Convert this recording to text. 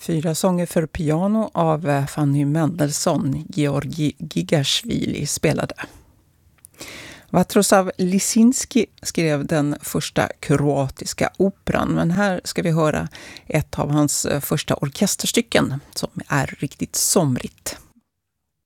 4 sånger för piano av Fanny Mendelssohn, Georgi Gigashvili spelade. Vatroslav Lisinski skrev den första kroatiska operan, men här ska vi höra ett av hans första orkesterstycken som är riktigt somrigt.